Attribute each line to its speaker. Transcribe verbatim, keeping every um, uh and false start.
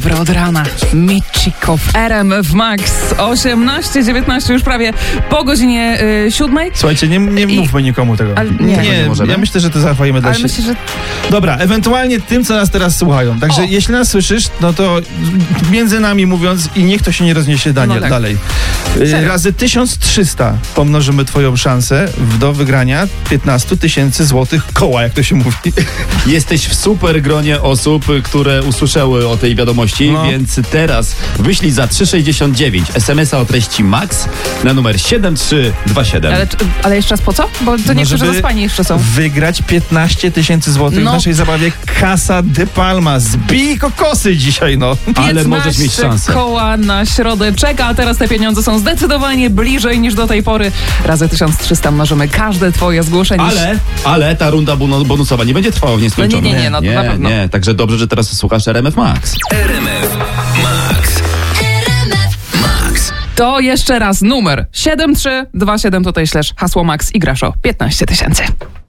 Speaker 1: Od rana Michiko w R M F Max osiemnaście dziewiętnaście, już prawie po godzinie y, siódmej.
Speaker 2: Słuchajcie, nie, nie
Speaker 1: I...
Speaker 2: mówmy nikomu tego.
Speaker 1: Ale
Speaker 2: nie,
Speaker 1: nie,
Speaker 2: nie,
Speaker 1: nie
Speaker 2: ja myślę, że to zachowajmy dla
Speaker 1: Ale
Speaker 2: siebie.
Speaker 1: myślę, że...
Speaker 2: Dobra, ewentualnie tym, co nas teraz słuchają. Także
Speaker 1: O.
Speaker 2: jeśli nas słyszysz, no to między nami mówiąc i niech to się nie rozniesie Daniel,
Speaker 1: No tak.
Speaker 2: dalej. Y,
Speaker 1: Serio?
Speaker 2: razy tysiąc trzysta pomnożymy twoją szansę w- do wygrania piętnaście tysięcy złotych koła, jak to się mówi.
Speaker 3: Jesteś w super gronie osób, które usłyszały o tej wiadomości,
Speaker 2: No.
Speaker 3: więc teraz wyślij za trzy sześćdziesiąt dziewięć es em es a o treści MAX na numer siedem trzy dwa siedem.
Speaker 1: Ale, ale jeszcze raz po co? Bo to niektórzy
Speaker 2: żeby
Speaker 1: zaspani jeszcze są.
Speaker 2: Wygrać piętnaście tysięcy złotych
Speaker 1: No.
Speaker 2: w naszej zabawie Casa de Palma. Zbij kokosy dzisiaj, no.
Speaker 3: Ale możesz mieć szansę.
Speaker 1: koła na środę czeka, a teraz te pieniądze są zdecydowanie bliżej niż do tej pory. Razy tysiąc trzysta mnożymy każde twoje zgłoszenie.
Speaker 3: Ale, ale ta runda bono- bonusowa nie będzie trwała w nieskończoność.
Speaker 1: No nie, nie, nie, no to
Speaker 3: nie,
Speaker 1: na pewno.
Speaker 3: Nie, także dobrze, że teraz słuchasz R M F Max.
Speaker 4: R M F Max. Max.
Speaker 1: To jeszcze raz numer siedem trzy dwa siedem, tutaj ślesz hasło Max i grasz o piętnaście tysięcy.